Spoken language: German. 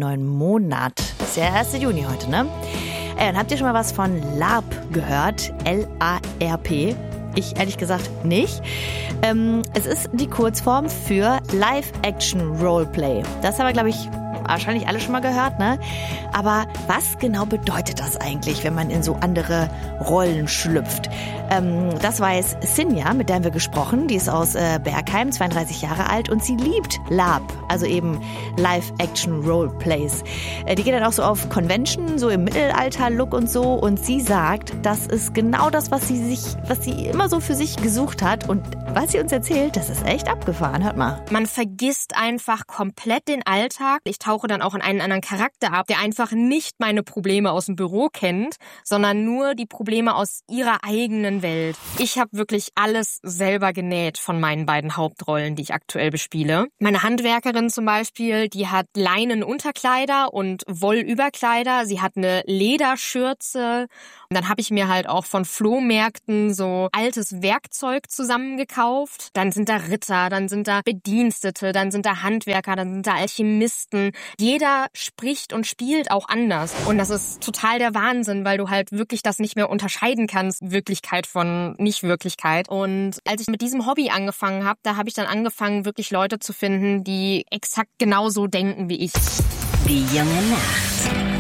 neuen Monat. Ist ja 1. Juni heute, ne? Und habt ihr schon mal was von LARP gehört? L-A-R-P? Ich ehrlich gesagt nicht. Es ist die Kurzform für Live-Action-Roleplay. Das haben wir, glaube ich, wahrscheinlich alle schon mal gehört, ne? Aber was genau bedeutet das eigentlich, wenn man in so andere Rollen schlüpft? Das weiß Sinja, mit der haben wir gesprochen. Die ist aus Bergheim, 32 Jahre alt und sie liebt LARP, also eben Live-Action-Roleplays. Die geht dann auch so auf Convention, so im Mittelalter-Look und so. Und sie sagt, das ist genau das, was sie immer so für sich gesucht hat. Und was sie uns erzählt, das ist echt abgefahren. Hört mal. Man vergisst einfach komplett den Alltag. Ich tauche dann auch in einen anderen Charakter ab, der einfach nicht meine Probleme aus dem Büro kennt, sondern nur die Probleme aus ihrer eigenen Welt. Ich habe wirklich alles selber genäht von meinen beiden Hauptrollen, die ich aktuell bespiele. Meine Handwerkerin zum Beispiel, die hat Leinenunterkleider und Wollüberkleider. Sie hat eine Lederschürze. Und dann habe ich mir halt auch von Flohmärkten so altes Werkzeug zusammengekauft. Dann sind da Ritter, dann sind da Bedienstete, dann sind da Handwerker, dann sind da Alchemisten. Jeder spricht und spielt auch anders. Und das ist total der Wahnsinn, weil du halt wirklich das nicht mehr unterscheiden kannst, Wirklichkeit von Nicht-Wirklichkeit. Und als ich mit diesem Hobby angefangen habe, da habe ich dann angefangen, wirklich Leute zu finden, die exakt genauso denken wie ich. Die junge Nacht.